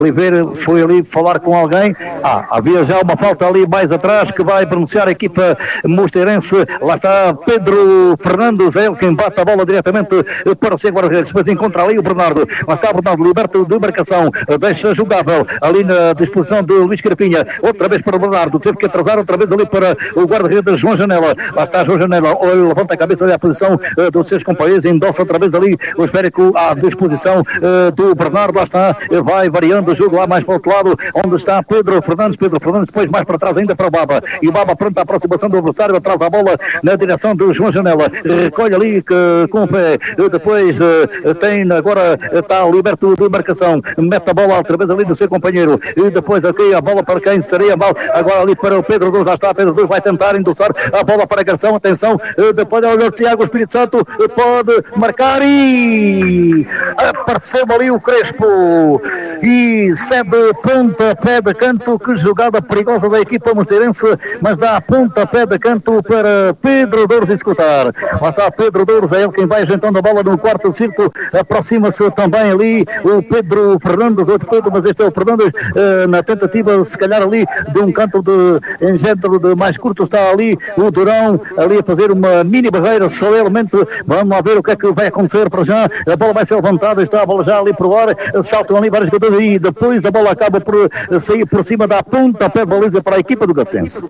Oliveira foi ali falar com alguém. Havia já uma falta ali mais atrás que vai pronunciar a equipa mosteirense. Lá está Pedro Fernandes, é ele quem bate a bola diretamente para o seu guarda-redes. Depois encontra ali o Bernardo. Lá está o Bernardo, liberta de marcação, deixa jogável ali na disposição de Luís Carapinha. Outra vez para o Bernardo, teve que atrasar outra vez ali para o guarda-redes João Janela. Lá está João Janela, levanta a cabeça ali à posição dos seus companheiros, endossa outra vez ali o esférico à disposição do Bernardo. Lá está, vai variando o jogo lá mais para o outro lado, onde está Pedro Fernandes, depois mais para trás ainda para o Baba, e o Baba pronto à aproximação do adversário, atrás a bola na direção do João Janela, recolhe ali com o pé, depois tem agora, está liberto de marcação, mete a bola outra vez ali do seu companheiro, e depois aqui a bola para quem seria mal, agora ali para o Pedro Duz, lá está, Pedro Duz vai tentar endossar a bola para a Garção, atenção, depois o Tiago Espírito Santo pode marcar e apareceu ali o Crespo e cede pontapé de canto. Que jogada perigosa da equipa mosteirense, mas dá pontapé de canto para Pedro Douros executar. Lá está Pedro Douros, é ele quem vai ajeitando a bola no quarto círculo, aproxima-se também ali o Pedro Fernandes, outro Pedro, mas este é o Fernandes, na tentativa se calhar ali de um canto de engendro de mais curto, está ali o Durão ali a fazer uma mini barreira, solenemente. Vamos lá ver o que é que vai acontecer para já. A bola vai ser levantada, está a bola já ali por ar, saltam ali vários jogadores e depois a bola acaba por sair por cima da ponta pé de baliza para a equipa do Gatense.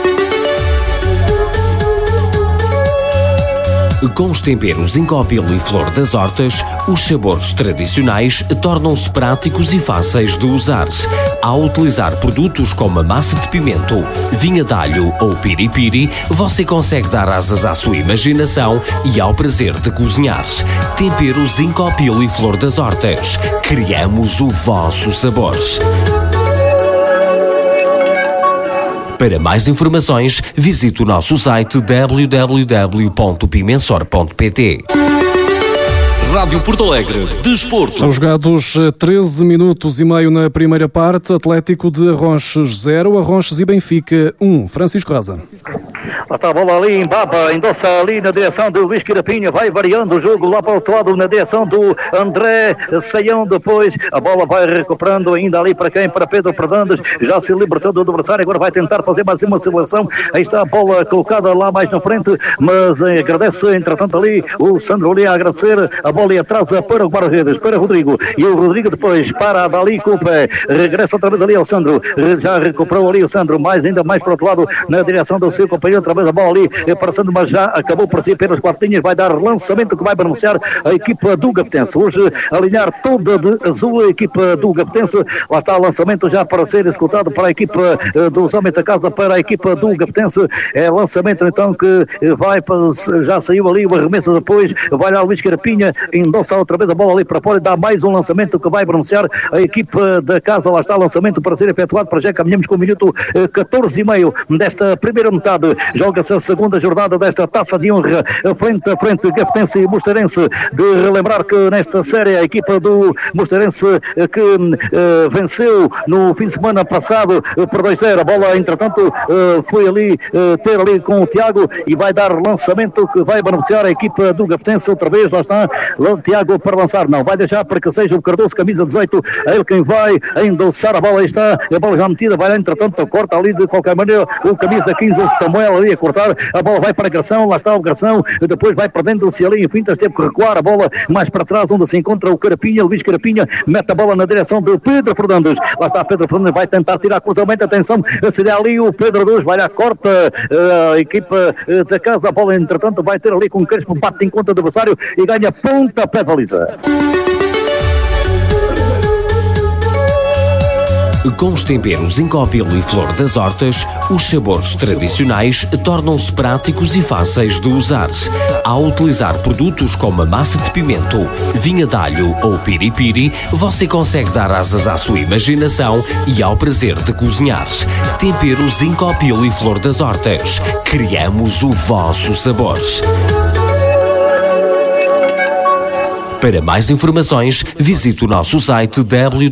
Com os temperos Incópil e Flor das Hortas, os sabores tradicionais tornam-se práticos e fáceis de usar. Ao utilizar produtos como a massa de pimento, vinha de alho ou piripiri, você consegue dar asas à sua imaginação e ao prazer de cozinhar. Temperos Incópil e Flor das Hortas. Criamos o vosso sabor. Para mais informações, visite o nosso site www.pimensor.pt. Rádio Porto Alegre, Desporto. São jogados 13 minutos e meio na primeira parte. Atlético de Arronches 0, Arronches e Benfica 1. Francisco Raza. Lá está a bola ali em Baba, endossa ali na direção do Luís Carapinha, vai variando o jogo lá para o outro lado na direção do André Saião. Depois a bola vai recuperando ainda ali para quem? Para Pedro Fernandes, já se libertou do adversário, agora vai tentar fazer mais uma simulação. Aí está a bola colocada lá mais na frente, mas agradece entretanto ali o Sandro ali a agradecer a bola e atrasa para o guarda-redes, para Rodrigo, e o Rodrigo depois para dali com o pé, regressa outra vez ali ao Sandro, já recuperou ali o Sandro, ainda mais para o outro lado na direção do seu companheiro, outra vez a bola ali passando, mas já acabou por si pelas quartinhas, vai dar lançamento que vai beneficiar a equipa do Gapetense. Hoje alinhar toda de azul a equipa do Gapetense. Lá está o lançamento já para ser executado para a equipa dos homens da casa, para a equipa do Gapetense. É lançamento então que vai, já saiu ali o arremesso, depois vai lá Luís Carapinha, endossa outra vez a bola ali para fora e dá mais um lançamento que vai beneficiar a equipa da casa. Lá está o lançamento para ser efetuado, para já caminhamos com o minuto 14 e meio desta primeira metade. Joga-se a segunda jornada desta Taça de Honra, frente a frente Gapetense e Mosteirense. De relembrar que nesta série a equipa do Mosteirense que venceu no fim de semana passado por 2-0. A bola entretanto foi ali ter ali com o Tiago e vai dar lançamento que vai beneficiar a equipa do Gapetense outra vez. Lá está o Tiago para lançar, não vai deixar para que seja o Cardoso, camisa 18, é ele quem vai endossar a bola. Aí está a bola já metida, vai entretanto corta ali de qualquer maneira o camisa 15, o Samuel ali a cortar, a bola vai para a Garção, lá está o Garção, depois vai perdendo-se ali em fintas, teve que recuar a bola mais para trás onde se encontra o Carapinha, Luís Carapinha mete a bola na direção do Pedro Fernandes, lá está Pedro Fernandes, vai tentar tirar cruzamento, atenção, seria ali o Pedro Duz, vai lá, corta a equipa da casa, a bola entretanto vai ter ali com o Crespo, bate em conta do adversário e ganha ponta pé de baliza. Com os temperos Incópil e Flor das Hortas, os sabores tradicionais tornam-se práticos e fáceis de usar. Ao utilizar produtos como a massa de pimento, vinha de alho ou piripiri, você consegue dar asas à sua imaginação e ao prazer de cozinhar. Temperos Incópil e Flor das Hortas. Criamos o vosso sabor. Para mais informações, visite o nosso site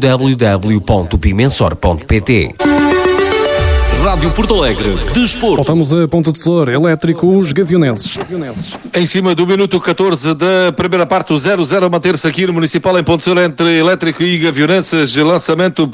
www.pimensor.pt. Rádio Porto Alegre, Desporto. Voltamos a Ponta de Sor, Elétrico, os Gavionenses. Em cima do minuto 14 da primeira parte, o 0-0 a manter-se aqui no Municipal em Ponta de Sor entre Elétrico e Gavionenses. Lançamento